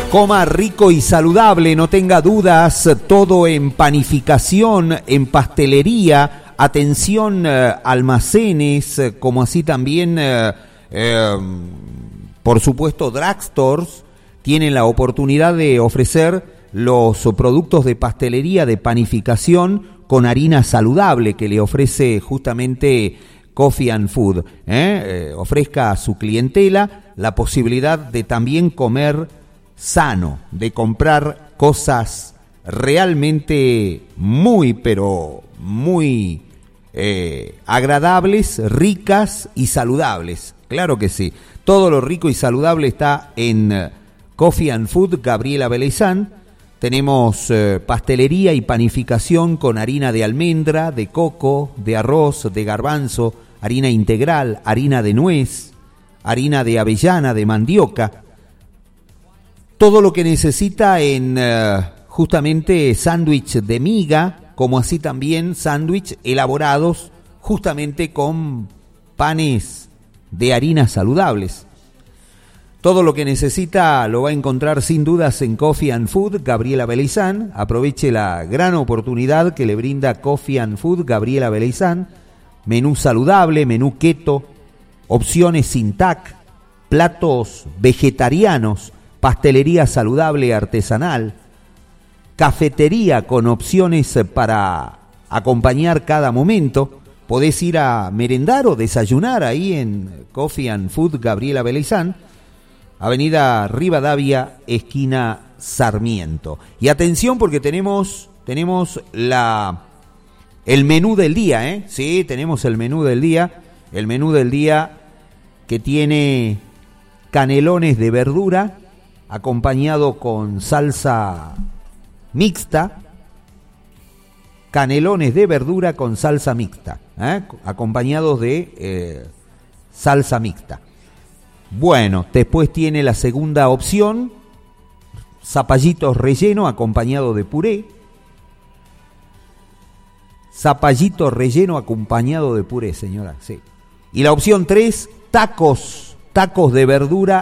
Coma rico y saludable, no tenga dudas, todo en panificación, en pastelería, atención, almacenes, como así también, por supuesto, drugstores, tienen la oportunidad de ofrecer los productos de pastelería, de panificación, con harina saludable que le ofrece justamente Coffee and Food. Ofrezca a su clientela la posibilidad de también comer sano, de comprar cosas realmente muy, pero muy agradables, ricas y saludables. Claro que sí. Todo lo rico y saludable está en Coffee and Food Gabriela Beleizán. Tenemos pastelería y panificación con harina de almendra, de coco, de arroz, de garbanzo, harina integral, harina de nuez, harina de avellana, de mandioca. Todo lo que necesita en justamente sándwich de miga, como así también sándwich elaborados justamente con panes de harinas saludables. Todo lo que necesita lo va a encontrar sin dudas en Coffee and Food Gabriela Beleizán. Aproveche la gran oportunidad que le brinda Coffee and Food Gabriela Beleizán. Menú saludable, menú keto, opciones sin TAC, platos vegetarianos, pastelería saludable artesanal, cafetería con opciones para acompañar cada momento. Podés ir a merendar o desayunar ahí en Coffee and Food Gabriela Beleizán, Avenida Rivadavia, esquina Sarmiento. Y atención porque tenemos el menú del día, Sí, tenemos el menú del día. El menú del día que tiene canelones de verdura acompañado con salsa mixta. Canelones de verdura con salsa mixta, acompañados de salsa mixta. Bueno, después tiene la segunda opción, zapallitos relleno acompañado de puré. Zapallito relleno acompañado de puré, señora, sí. Y la opción 3, tacos de verdura